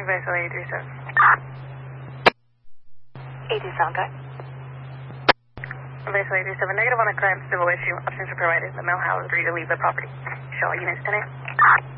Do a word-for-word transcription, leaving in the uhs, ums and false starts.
vessel eight three seven. eight two seven, okay. Vessel eight three seven, negative on a crime, civil issue. Options are provided. The mail house agreed to leave the property. Show all units ten A.